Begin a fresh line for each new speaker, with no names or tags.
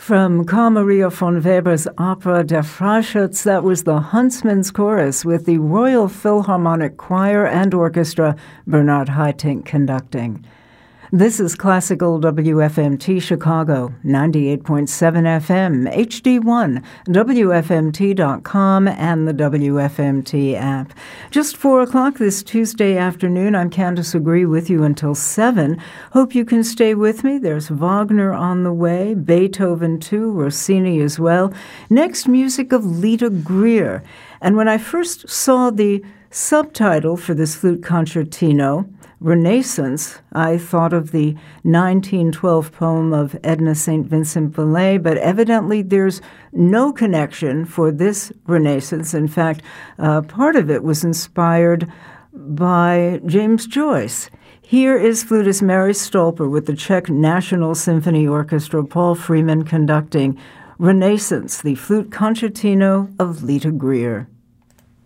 From Carl Maria von Weber's opera Der Freischütz, that was the Huntsman's Chorus with the Royal Philharmonic Choir and Orchestra, Bernard Haitink conducting. This is Classical WFMT Chicago, 98.7 FM, HD1, WFMT.com, and the WFMT app. Just 4 o'clock this Tuesday afternoon. I'm Candace Agree with you until 7. Hope you can stay with me. There's Wagner on the way, Beethoven too, Rossini as well. Next, music of Lita Greer. And when I first saw the subtitle for this flute concertino, Renaissance, I thought of the 1912 poem of Edna St. Vincent Millay, but evidently there's no connection for this Renaissance. In fact, part of it was inspired by James Joyce. Here is flutist Mary Stolper with the Czech National Symphony Orchestra, Paul Freeman conducting Renaissance, the flute concertino of Lita Greer.